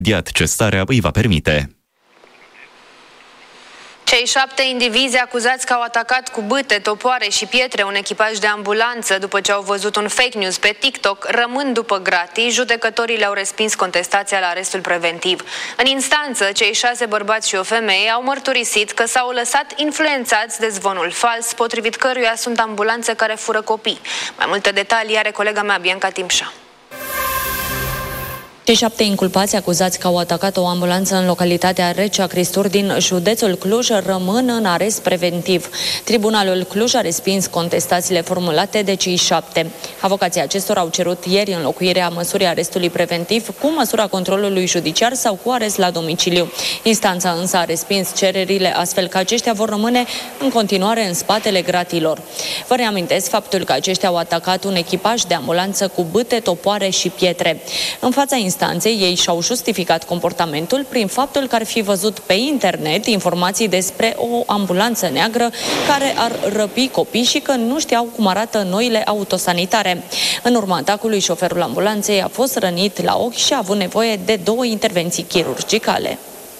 imediat ce starea îi va permite. Cei 7 indivizi acuzați că au atacat cu bâte, topoare și pietre un echipaj de ambulanță după ce au văzut un fake news pe TikTok rămân după gratii. Judecătorii le-au respins contestația la arestul preventiv. În instanță, cei 6 bărbați și o femeie au mărturisit că s-au lăsat influențați de zvonul fals, potrivit căruia sunt ambulanțe care fură copii. Mai multe detalii are colega mea Bianca Timșa. Cei 7 inculpați acuzați că au atacat o ambulanță în localitatea Recea Cristuri din județul Cluj rămân în arest preventiv. Tribunalul Cluj a respins contestațiile formulate de cei 7. Avocații acestora au cerut ieri înlocuirea măsurii arestului preventiv cu măsura controlului judiciar sau cu arest la domiciliu. Instanța însă a respins cererile, astfel că aceștia vor rămâne în continuare în spatele gratilor. Vă reamintesc faptul că aceștia au atacat un echipaj de ambulanță cu bâte, topoare și pietre. În fața instanței, ei și-au justificat comportamentul prin faptul că ar fi văzut pe internet informații despre o ambulanță neagră care ar răpi copii și că nu știau cum arată noile autosanitare. În urma atacului, șoferul ambulanței a fost rănit la ochi și a avut nevoie de 2 intervenții chirurgicale.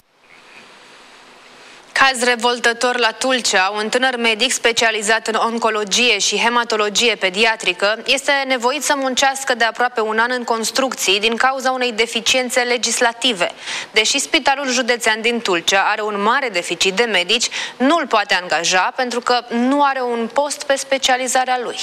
Caz revoltător la Tulcea. Un tânăr medic specializat în oncologie și hematologie pediatrică este nevoit să muncească de aproape un an în construcții din cauza unei deficiențe legislative. Deși Spitalul Județean din Tulcea are un mare deficit de medici, nu îl poate angaja pentru că nu are un post pe specializarea lui.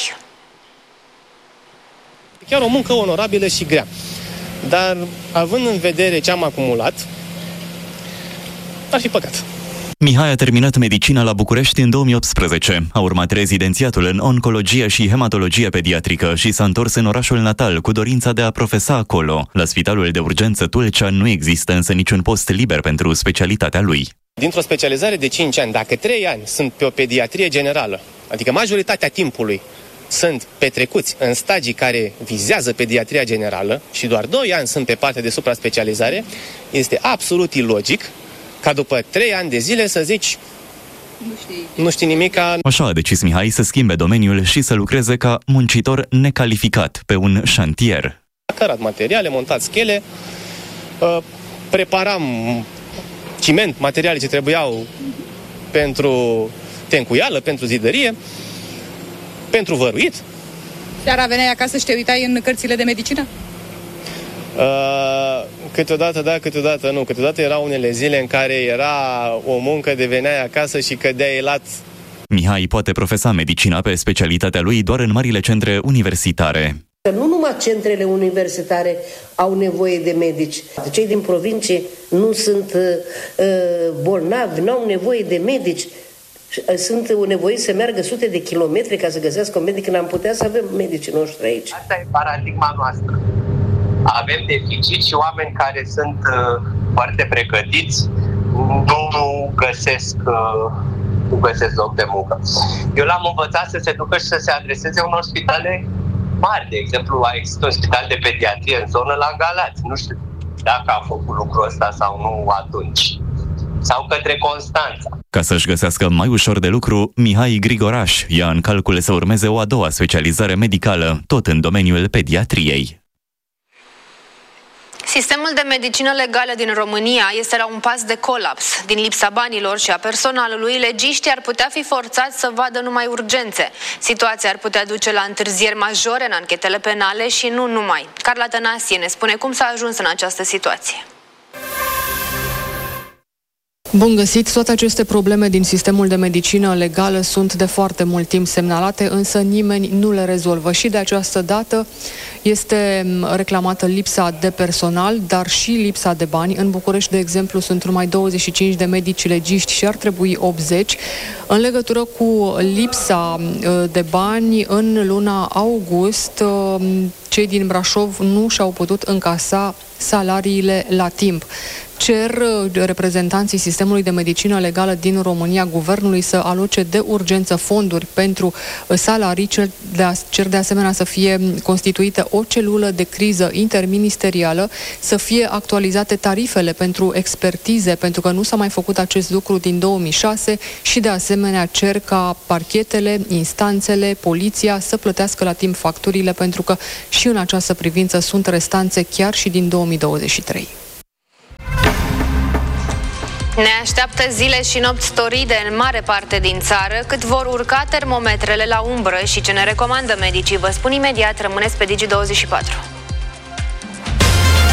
Chiar o muncă onorabilă și grea. Dar având în vedere ce am acumulat, ar fi păcat. Mihai a terminat medicina la București în 2018. A urmat rezidențiatul în oncologie și hematologie pediatrică și s-a întors în orașul natal cu dorința de a profesa acolo. La Spitalul de Urgență Tulcea nu există însă niciun post liber pentru specialitatea lui. Dintr-o specializare de 5 ani, dacă 3 ani sunt pe o pediatrie generală, adică majoritatea timpului sunt petrecuți în stagii care vizează pediatria generală și doar 2 ani sunt pe partea de supra-specializare, este absolut ilogic ca după 3 ani de zile să zici nu știi nimica. Așa a decis Mihai să schimbe domeniul și să lucreze ca muncitor necalificat pe un șantier. A cărat materiale, montat schele, preparam ciment, materiale ce trebuiau pentru tencuială, pentru zidărie, pentru văruit. Seara veneai acasă și te uitai în cărțile de medicină? Câteodată da, câteodată nu. Câteodată erau unele zile în care era o muncă de veneai acasă și cădeai elat. Mihai poate profesa medicina pe specialitatea lui doar în marile centre universitare. Nu numai centrele universitare au nevoie de medici. Cei din provincie nu sunt bolnavi, nu au nevoie de medici. Sunt nevoiți să meargă sute de kilometri ca să găsească un medic, când am putea să avem medicii noștri aici. Asta e paradigma noastră. Avem deficit și oameni care sunt foarte pregătiți nu găsesc loc de muncă. Eu l-am învățat să se ducă și să se adreseze unor spitale mari. De exemplu, există un spital de pediatrie în zonă la Galați. Nu știu dacă a făcut lucrul ăsta sau nu atunci. Sau către Constanța. Ca să-și găsească mai ușor de lucru, Mihai Grigoraș ia în calcul să urmeze o a doua specializare medicală, tot în domeniul pediatriei. Sistemul de medicină legală din România este la un pas de colaps. Din lipsa banilor și a personalului, legiștii ar putea fi forțați să vadă numai urgențe. Situația ar putea duce la întârzieri majore în anchetele penale și nu numai. Carla Tănasie ne spune cum s-a ajuns în această situație. Bun găsit! Toate aceste probleme din sistemul de medicină legală sunt de foarte mult timp semnalate, însă nimeni nu le rezolvă și de această dată este reclamată lipsa de personal, dar și lipsa de bani. În București, de exemplu, sunt numai 25 de medici legiști și ar trebui 80. În legătură cu lipsa de bani, în luna august, cei din Brașov nu și-au putut încasa salariile la timp. Cer reprezentanții sistemului de medicină legală din România guvernului să aloce de urgență fonduri pentru salarii, cer de asemenea să fie constituită o celulă de criză interministerială, să fie actualizate tarifele pentru expertize, pentru că nu s-a mai făcut acest lucru din 2006 și de asemenea cer ca parchetele, instanțele, poliția să plătească la timp facturile, pentru că și în această privință sunt restanțe chiar și din 2023. Ne așteaptă zile și nopți toride în mare parte din țară, cât vor urca termometrele la umbră și ce ne recomandă medicii. Vă spun imediat, rămâneți pe Digi24.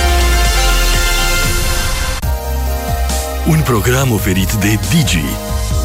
Un program oferit de Digi,